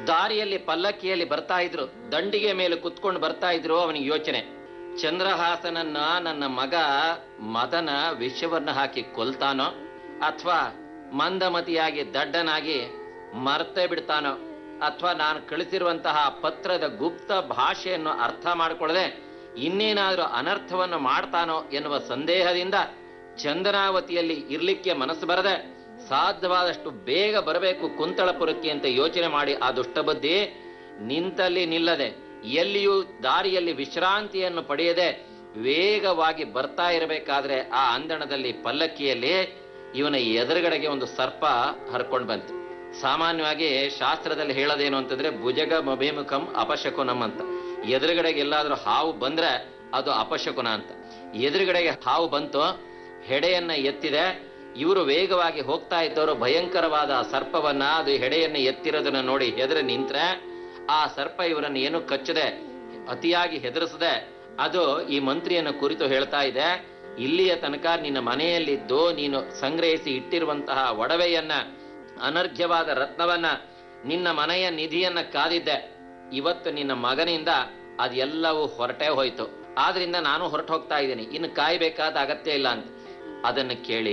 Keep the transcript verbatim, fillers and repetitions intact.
ದಾರಿಯಲ್ಲಿ ಪಲ್ಲಕ್ಕಿಯಲ್ಲಿ ಬರ್ತಾ ಇದ್ರು, ದಂಡಿಗೆ ಮೇಲೆ ಕುತ್ಕೊಂಡು ಬರ್ತಾ ಇದ್ರು. ಅವನಿಗೆ ಯೋಚನೆ, ಚಂದ್ರಹಾಸನನ್ನ ನನ್ನ ಮಗ ಮದನ ವಿಷವನ್ನ ಹಾಕಿ ಕೊಲ್ತಾನೋ ಅಥವಾ ಮಂದಮತಿಯಾಗಿ ದಡ್ಡನಾಗಿ ಮರ್ತೇ ಬಿಡ್ತಾನೋ ಅಥವಾ ನಾನು ಕಳಿಸಿರುವಂತಹ ಪತ್ರದ ಗುಪ್ತ ಭಾಷೆಯನ್ನು ಅರ್ಥ ಮಾಡಿಕೊಳ್ಳದೆ ಇನ್ನೇನಾದ್ರೂ ಅನರ್ಥವನ್ನು ಮಾಡ್ತಾನೋ ಎನ್ನುವ ಸಂದೇಹದಿಂದ ಚಂದನಾವತಿಯಲ್ಲಿ ಇರ್ಲಿಕ್ಕೆ ಮನಸ್ಸು ಬರದೆ ಸಾಧ್ಯವಾದಷ್ಟು ಬೇಗ ಬರಬೇಕು ಕುಂತಳಪುರಕ್ಕೆ ಅಂತ ಯೋಚನೆ ಮಾಡಿ ಆ ದುಷ್ಟಬುದ್ಧಿ ನಿಂತಲ್ಲಿ ನಿಲ್ಲದೆ ಎಲ್ಲಿಯೂ ದಾರಿಯಲ್ಲಿ ವಿಶ್ರಾಂತಿಯನ್ನು ಪಡೆಯದೆ ವೇಗವಾಗಿ ಬರ್ತಾ ಇರಬೇಕಾದ್ರೆ ಆ ಅಂದಣದಲ್ಲಿ ಪಲ್ಲಕ್ಕಿಯಲ್ಲಿ ಇವನ ಎದುರುಗಡೆಗೆ ಒಂದು ಸರ್ಪ ಹರ್ಕೊಂಡು ಬಂತು. ಸಾಮಾನ್ಯವಾಗಿ ಶಾಸ್ತ್ರದಲ್ಲಿ ಹೇಳೋದೇನು ಅಂತಂದ್ರೆ ಭುಜಗ ಮಭಿಮುಖಂ ಅಪಶಕುನಂ ಅಂತ. ಎದುರುಗಡೆಗೆ ಎಲ್ಲಾದ್ರೂ ಹಾವು ಬಂದ್ರೆ ಅದು ಅಪಶಕುನ ಅಂತ. ಎದುರುಗಡೆಗೆ ಹಾವು ಬಂತು, ಹೆಡೆಯನ್ನ ಎತ್ತಿದೆ. ಇವರು ವೇಗವಾಗಿ ಹೋಗ್ತಾ ಇದ್ದವರು ಭಯಂಕರವಾದ ಸರ್ಪವನ್ನ, ಅದು ಹೆಡೆಯನ್ನ ಎತ್ತಿರೋದನ್ನ ನೋಡಿ ಹೆದರಿ ನಿಂತ್ರೆ ಆ ಸರ್ಪ ಇವರನ್ನು ಏನು ಕಚ್ಚದೆ ಅತಿಯಾಗಿ ಹೆದರಿಸದೆ ಅದು ಈ ಮಂತ್ರಿಯನ್ನು ಕುರಿತು ಹೇಳ್ತಾ ಇದೆ, ಇಲ್ಲಿಯ ತನಕ ನಿನ್ನ ಮನೆಯಲ್ಲಿದ್ದು ನೀನು ಸಂಗ್ರಹಿಸಿ ಇಟ್ಟಿರುವಂತಹ ಒಡವೆಯನ್ನ, ಅನರ್ಘ್ಯವಾದ ರತ್ನವನ್ನ, ನಿನ್ನ ಮನೆಯ ನಿಧಿಯನ್ನ ಕಾದಿದ್ದೆ. ಇವತ್ತು ನಿನ್ನ ಮಗನಿಂದ ಅದೆಲ್ಲವೂ ಹೊರಟೇ ಹೋಯ್ತು. ಆದ್ರಿಂದ ನಾನು ಹೊರಟು ಹೋಗ್ತಾ ಇದ್ದೀನಿ, ಇನ್ನು ಕಾಯ್ಬೇಕಾದ ಅಗತ್ಯ ಇಲ್ಲ ಅಂತ. ಅದನ್ನು ಕೇಳಿ